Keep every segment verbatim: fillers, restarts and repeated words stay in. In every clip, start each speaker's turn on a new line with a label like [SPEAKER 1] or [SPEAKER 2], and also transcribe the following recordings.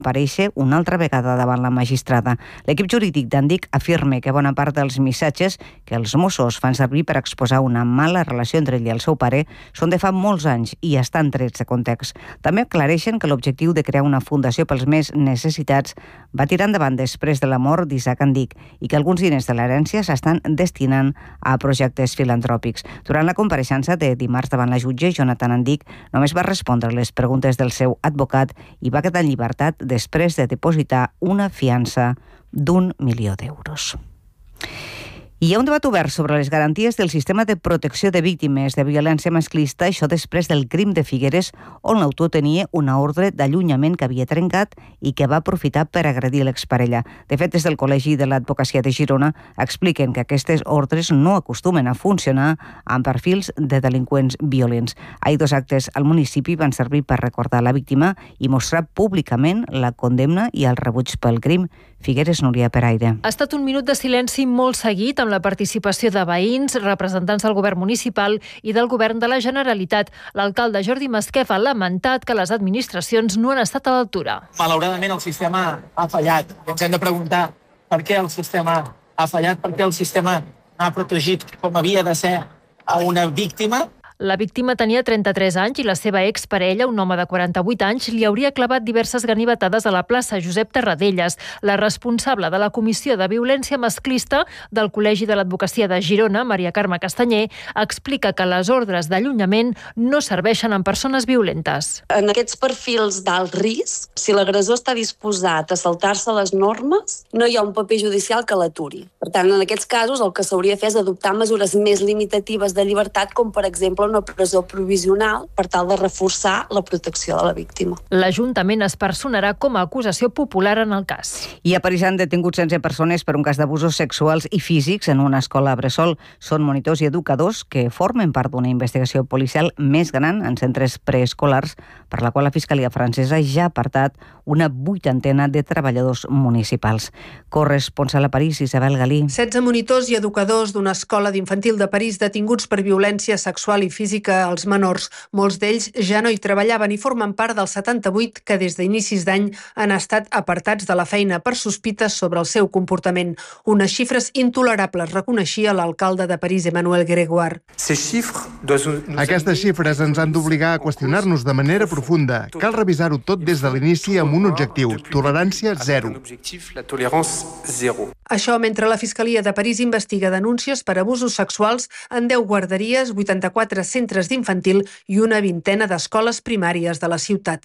[SPEAKER 1] aparèixer una altra vegada davant la magistrada. L'equip jurídic d'Andic afirma que bona part dels missatges que els Mossos fan servir per exposar una mala relació entre ell i el seu pare són de fa molts anys i estan trets de context. També aclareixen que l'objectiu de crear una fundació pels més necessitats va tirar endavant després de la mort d'Isaac Andic i que alguns diners de l'herència s'estan destinant a projectes filantròpics. Durant la compareixença de dimarts davant la jutge, Jonathan Andic només va respondre les preguntes del seu advocat i va quedar en llibertat després de depositar una fiança d'un milió d'euros. Hi ha un debat obert sobre les garanties del sistema de protecció de víctimes de violència masclista, això després del crim de Figueres, on l'autor tenia una ordre d'allunyament que havia trencat i que va aprofitar per agredir l'exparella. De fet, des del Col·legi de l'Advocacia de Girona expliquen que aquestes ordres no acostumen a funcionar amb perfils de delinqüents violents. Ahir dos actes al municipi van servir per recordar la víctima i mostrar públicament la condemna i el rebuig pel crim. Figueres, Núria Peraire.
[SPEAKER 2] Ha estat un minut de silenci molt seguit amb la participació de veïns, representants del govern municipal i del govern de la Generalitat. L'alcalde Jordi Masquef ha lamentat que les administracions no han estat a l'altura.
[SPEAKER 3] Malauradament el sistema ha fallat. Ens hem de preguntar per què el sistema ha fallat, per què el sistema ha protegit com havia de ser a una víctima.
[SPEAKER 2] La víctima tenia trenta-tres anys i la seva exparella, un home de quaranta-vuit anys, li hauria clavat diverses ganivetades a la plaça Josep Tarradellas. La responsable de la Comissió de Violència Masclista del Col·legi de l'Advocacia de Girona, Maria Carme Castanyer, explica que les ordres d'allunyament no serveixen en persones violentes.
[SPEAKER 4] En aquests perfils d'alt risc, si l'agressor està disposat a saltar-se les normes, no hi ha un paper judicial que l'aturi. Per tant, en aquests casos, el que s'hauria de fer és adoptar mesures més limitatives de llibertat, com per exemple una presó provisional per tal de reforçar la protecció de la víctima.
[SPEAKER 2] L'Ajuntament es personarà com a acusació popular en el cas.
[SPEAKER 1] I a París han detingut setze persones per un cas d'abusos sexuals i físics en una escola a Bressol. Són monitors i educadors que formen part d'una investigació policial més gran en centres preescolars, per la qual la Fiscalia francesa ja ha apartat una vuitantena de treballadors municipals. Corresponsal a París, Isabel Galí.
[SPEAKER 5] setze monitors i educadors d'una escola d'infantil de París detinguts per violència sexual i física als menors. Molts d'ells ja no hi treballaven i formen part dels setanta-vuit que des d'inicis d'any han estat apartats de la feina per sospites sobre el seu comportament. Unes xifres intolerables, reconeixia l'alcalde de París, Emmanuel Grégoire.
[SPEAKER 6] Aquestes xifres ens han d'obligar a qüestionar-nos de manera profunda. Cal revisar-ho tot des de l'inici amb un objectiu, tolerància zero.
[SPEAKER 5] Això mentre la Fiscalia de París investiga denúncies per abusos sexuals en deu guarderies, vuitanta-quatre centres d'infantil i una vintena d'escoles primàries de la ciutat.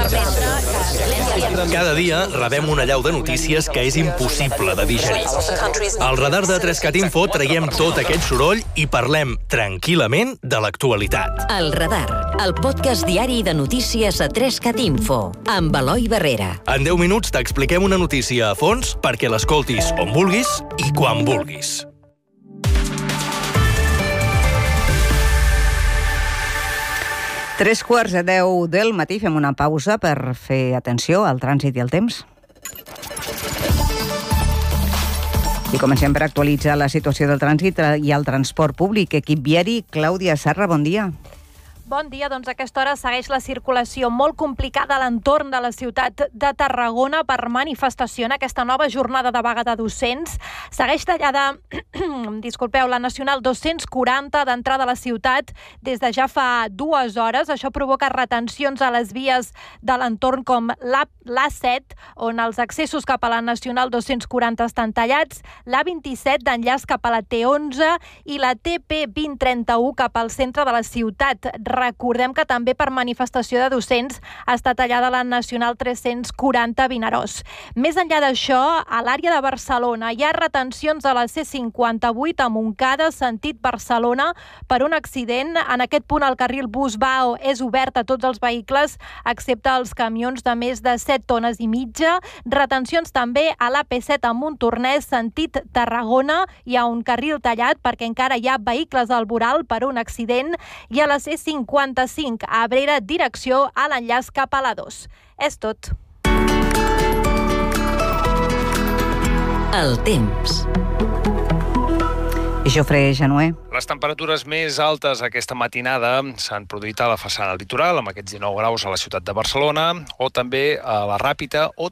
[SPEAKER 7] Cada dia rebem una allau de notícies que és impossible de digerir. Al radar de Trescat Info traiem tot aquest soroll i parlem tranquil·lament de l'actualitat.
[SPEAKER 8] El Radar, el podcast diari de notícies a Trescat Info, amb Eloi Barrera.
[SPEAKER 7] En deu minuts t'expliquem una notícia a fons perquè l'escoltis on vulguis i quan vulguis.
[SPEAKER 1] Tres quarts de deu del matí, fem una pausa per fer atenció al trànsit i al temps. I comencem per actualitzar la situació del trànsit i el transport públic. Equip viari, Clàudia Serra, bon dia.
[SPEAKER 9] Bon dia, doncs a aquesta hora segueix la circulació molt complicada a l'entorn de la ciutat de Tarragona per manifestació en aquesta nova jornada de vaga de docents. Segueix tallada, disculpeu, la Nacional dos-cents quaranta d'entrada a la ciutat des de ja fa dues hores. Això provoca retencions a les vies de l'entorn com l'A set, on els accessos cap a la Nacional dos-cents quaranta estan tallats, l'A vint-i-set d'enllaç cap a la T onze i la T P vint trenta-u cap al centre de la ciutat. Recordem que també per manifestació de docents està tallada la Nacional tres-cents quaranta Vinaròs. Més enllà d'això, a l'àrea de Barcelona hi ha retencions a la C cinquanta-vuit a Montcada, sentit Barcelona, per un accident. En aquest punt el carril bus-Vao és obert a tots els vehicles, excepte els camions de més de set tones i mitja. Retencions també a l'A P set a Montornès, sentit Tarragona. Hi ha un carril tallat perquè encara hi ha vehicles al voral per un accident. I a la C cinquanta-cinc a Abrera, direcció a l'enllaç cap a l'A dos. És tot.
[SPEAKER 8] El temps.
[SPEAKER 1] Jofre Janué.
[SPEAKER 10] Les temperatures més altes aquesta matinada s'han produït a la façana litoral, amb aquests dinou graus a la ciutat de Barcelona, o també a la Ràpita o